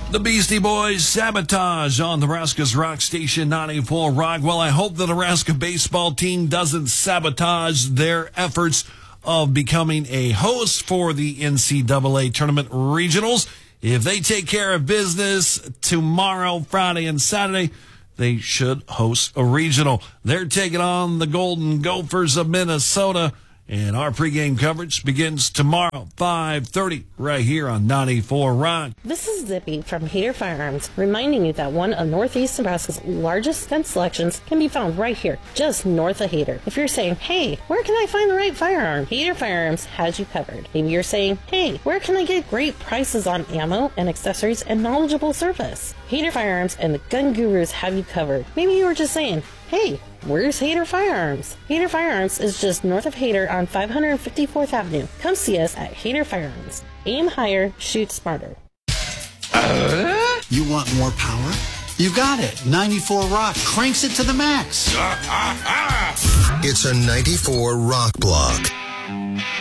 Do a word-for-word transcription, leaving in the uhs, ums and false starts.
The Beastie Boys, Sabotage on Nebraska's Rock Station ninety-four Rock. Well, I hope the Nebraska baseball team doesn't sabotage their efforts of becoming a host for the N C double A Tournament Regionals. If they take care of business tomorrow, Friday, and Saturday, they should host a regional. They're taking on the Golden Gophers of Minnesota. And our pregame coverage begins tomorrow, five thirty, right here on ninety-four Rock. This is Zippy from Hader Firearms, reminding you that one of Northeast Nebraska's largest gun selections can be found right here, just north of Hader. If you're saying, hey, where can I find the right firearm? Hader Firearms has you covered. Maybe you're saying, hey, where can I get great prices on ammo and accessories and knowledgeable service? Hader Firearms and the Gun Gurus have you covered. Maybe you were just saying, hey, where's Hader Firearms? Hader Firearms is just north of Hader on five hundred fifty-fourth Avenue. Come see us at Hader Firearms. Aim higher, shoot smarter. Uh? You want more power? You got it. ninety-four Rock cranks it to the max. It's a ninety-four Rock block.